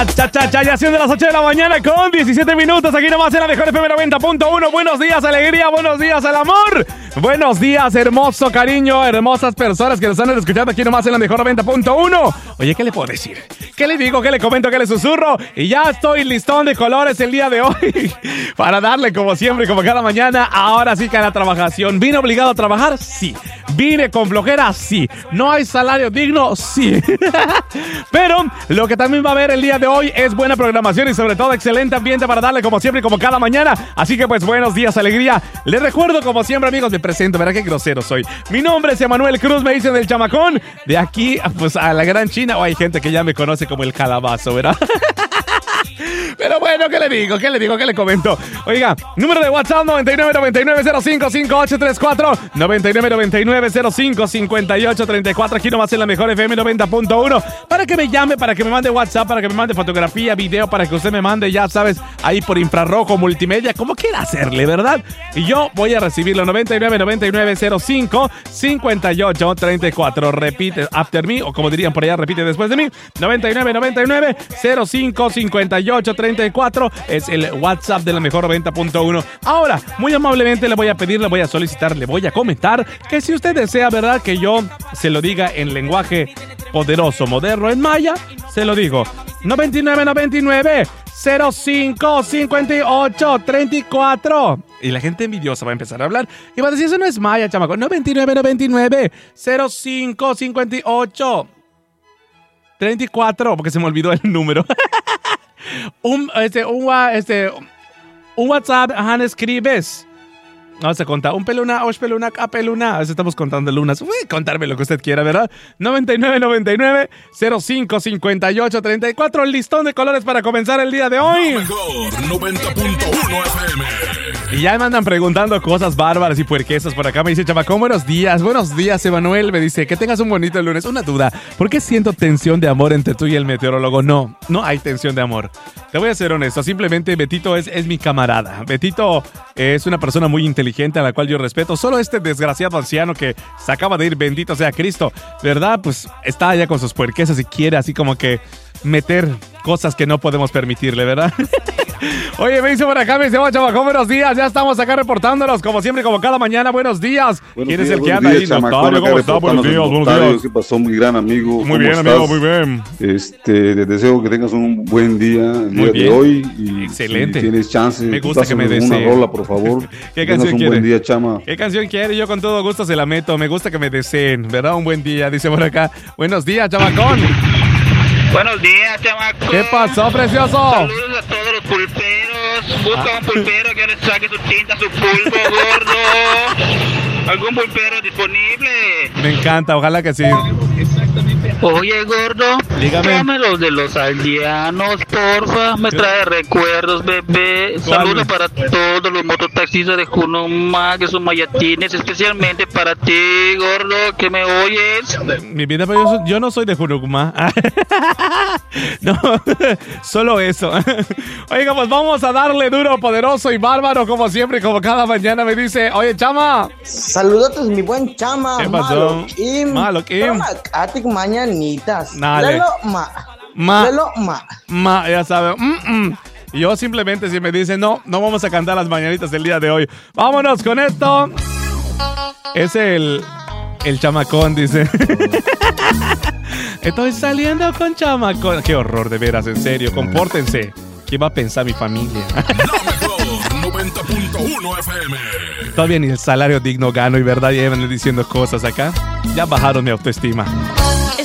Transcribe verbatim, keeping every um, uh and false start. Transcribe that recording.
Cha, cha, cha, ya siendo las ocho de la mañana con diecisiete minutos, aquí nomás en la mejor F M noventa punto uno. Buenos días, alegría, buenos días, el amor. Buenos días, hermoso cariño, hermosas personas que nos están escuchando aquí nomás en la mejor noventa punto uno. Oye, ¿qué le puedo decir? ¿Qué le digo? ¿Qué le comento? ¿Qué le susurro? Y ya estoy listón de colores el día de hoy para darle como siempre, como cada mañana. Ahora sí que a la trabajación. ¿Vine obligado a trabajar? Sí. ¿Vine con flojera? Sí. ¿No hay salario digno? Sí. Pero lo que también va a haber el día de hoy es buena programación y sobre todo excelente ambiente para darle como siempre y como cada mañana. Así que pues buenos días, alegría. Les recuerdo como siempre, amigos, me presento, verá qué grosero soy. Mi nombre es Emanuel Cruz, me dicen el chamacón. De aquí pues a la gran China, o hay gente que ya me conoce como el calabazo, ¿verdad? Pero bueno, ¿qué le digo? ¿Qué le digo? ¿Qué le comento? Oiga, número de WhatsApp noventa y nueve noventa y nueve cero cinco cinco ocho tres cuatro, noventa y nueve noventa y nueve cero cinco cincuenta y ocho treinta y cuatro, aquí nomás en la mejor F M noventa punto uno, para que me llame, para que me mande WhatsApp, para que me mande fotografía, video, para que usted me mande, ya sabes, ahí por infrarrojo, multimedia, como quiera hacerle, ¿verdad? Y yo voy a recibirlo, noventa y nueve noventa y nueve cero cinco cincuenta y ocho treinta y cuatro, repite after me, o como dirían por allá, repite después de mí, noventa y nueve noventa y nueve cero cinco cincuenta y ocho treinta y cuatro es el WhatsApp de la mejor noventa punto uno. Ahora, muy amablemente le voy a pedir, le voy a solicitar, le voy a comentar que si usted desea, ¿verdad?, que yo se lo diga en lenguaje poderoso, moderno, en maya, se lo digo. noventa y nueve noventa y nueve cero cinco cincuenta y ocho treinta y cuatro. Y la gente envidiosa va a empezar a hablar y va a decir, eso no es maya, chamaco. noventa y nueve noventa y nueve cero cinco cincuenta y ocho treinta y cuatro, porque se me olvidó el número. un, este, un, este, un WhatsApp, ajá, escribes. Vamos a contar. Un peluna, ocho peluna, a peluna. Estamos contando lunas. Uy, contarme lo que usted quiera, ¿verdad? noventa y nueve noventa y nueve cero cinco cincuenta y ocho treinta y cuatro. Listón de colores para comenzar el día de hoy. Mejor noventa punto uno F M. Y ya me andan preguntando cosas bárbaras y puerquesas por acá. Me dice, chamacón, buenos días. Buenos días, Emanuel. Me dice, que tengas un bonito lunes. Una duda. ¿Por qué siento tensión de amor entre tú y el meteorólogo? No, no hay tensión de amor. Te voy a ser honesto. Simplemente Betito es, es mi camarada. Betito es una persona muy inteligente a la cual yo respeto. Solo este desgraciado anciano que se acaba de ir, bendito sea Cristo, ¿verdad? Pues está allá con sus puerquesas y quiere así como que meter cosas que no podemos permitirle, ¿verdad? Oye, me dice por acá, me dice, oh, chavacón, buenos días. Ya estamos acá reportándonos, como siempre, como cada mañana. Buenos días. Buenos ¿Quién días, es el que buenos anda días, ahí? chamacón, Notario, ¿cómo acá está? Buenos días, reportándonos buenos Notario. días. ¿Qué pasó, mi gran amigo? Muy bien, ¿Cómo amigo, estás? muy bien. Este, te deseo que tengas un buen día el Muy día bien. de hoy. Y excelente. Si tienes chance, Me gusta que me una deseen. rola, por favor. ¿Qué Tengas canción un quiere? buen día, chama. ¿Qué canción quiere? Yo con todo gusto se la meto. Me gusta que me deseen, ¿verdad? Un buen día, dice por acá. Buenos días, chamacón. Buenos días, chamaco. ¿Qué pasó, precioso? Saludos a todos los pulperos. Busca un pulpero que le saque su tinta, su pulpo, gordo. ¿Algún pulpero disponible? Me encanta, ojalá que sí. Oye, gordo, Dígame. tráeme los de los aldeanos, porfa. Me trae recuerdos, bebé. Saludos para todos los mototaxistas de Junuma, que son mayatines, especialmente para ti, gordo, que me oyes. Mi vida, pero yo, soy- yo no soy de Junucma. No, solo eso. Oiga, pues vamos a darle duro, poderoso y bárbaro, como siempre, como cada mañana me dice, oye, chama. Saludotes, mi buen chama. ¿Qué pasó? Maloquín. Maloquín. Toma, Katik mañanitas. Dale. Lelo ma. Ma. Lelo ma. Ma, ya sabe. Mm, mm. Y yo simplemente si me dice, no, no vamos a cantar las mañanitas el día de hoy. Vámonos con esto. Es el, el chamacón, dice. Estoy saliendo con chamacón. Qué horror, de veras, en serio. Compórtense. ¿Qué va a pensar mi familia? La mejor noventa punto uno F M. Todavía ni el salario digno gano y verdad, ya van diciendo cosas acá. Ya bajaron mi autoestima.